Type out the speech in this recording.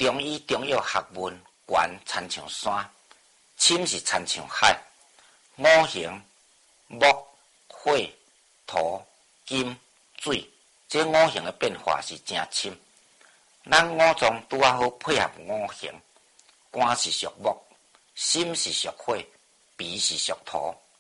中医中药学问悬参像山，深是参像海。五行木、火、土、金、水，这五行的变化是真深。咱五脏拄好配合五行，肝是属木，心是属火，脾是属土，